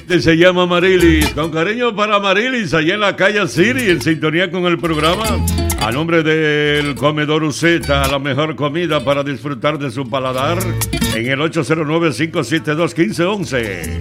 Este se llama Marilis. Con cariño para Marilis, allá en la calle City, en sintonía con el programa. A nombre del Comedor Uceta, la mejor comida para disfrutar de su paladar. En el 809-572-1511.